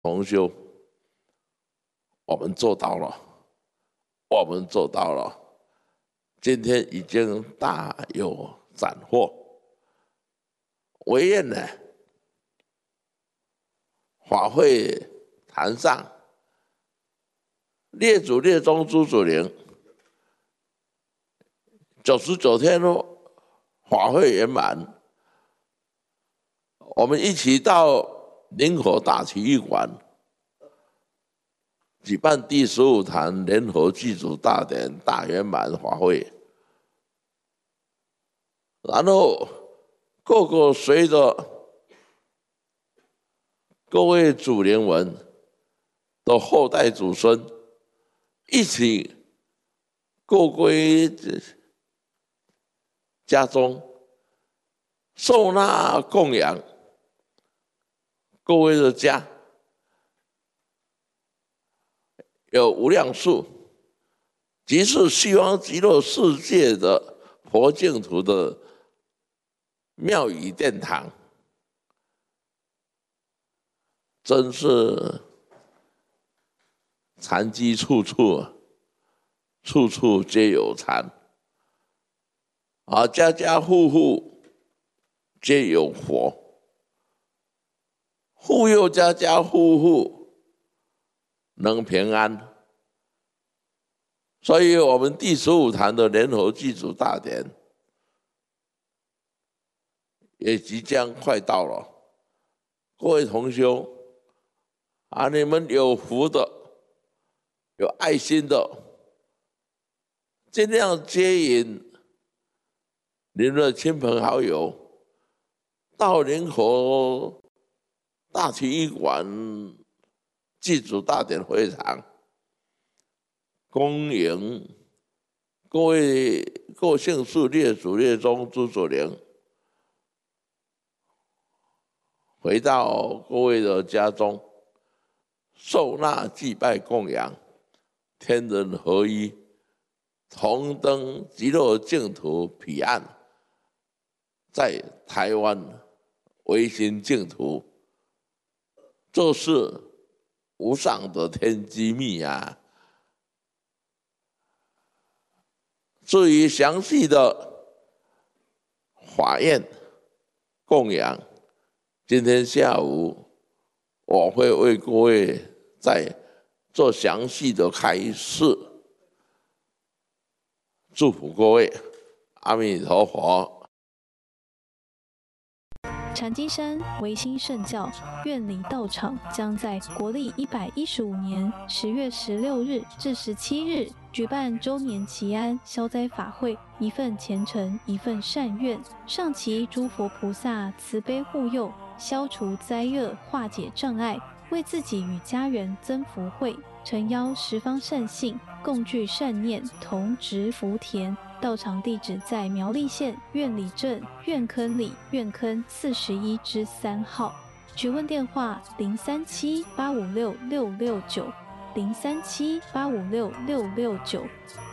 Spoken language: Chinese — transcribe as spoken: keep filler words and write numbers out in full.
同修，我们做到了，我们做到了，今天已经大有斩获。唯愿呢，法会坛上，列祖列宗诸祖灵，九十九天法会圆满，我们一起到林口大体育馆举办第十五坛联合祭祖大典大圆满法会，然后各个随着各位祖灵们的后代祖孙一起各归家中，受纳供养各位的家，有无量数，即是西方极乐世界的佛净土的庙宇殿堂，真是禅机处处，处处皆有禅，啊，家家户户皆有佛，护佑家家户户能平安。所以我们第十五坛的联合祭祖大典也即将快到了，各位同修啊，你们有福的、有爱心的，尽量接引您的亲朋好友到林口大体育馆祭祖大典会场，恭迎各位各姓氏列祖列宗诸祖灵回到各位的家中，受纳祭拜供养，天人合一，同登极乐净土彼岸，在台湾唯心净土，这是无上的天机密啊！至于详细的法宴供养，今天下午我会为各位再做详细的开示，祝福各位，阿弥陀佛。 禅机山唯心圣教院里道场将在国历一百一十五年十月十六日至十七日举办周年祈安消灾法会，一份虔诚，一份善愿，上祈诸佛菩萨慈悲护佑，消除灾厄，化解障碍，为自己与家人增福慧，诚邀十方善信共聚善念，同植福田。道场地址在苗栗县苑里镇苑坑里苑坑四十一之三号。询问电话：零三七八五六六六九零三七八五六六六九。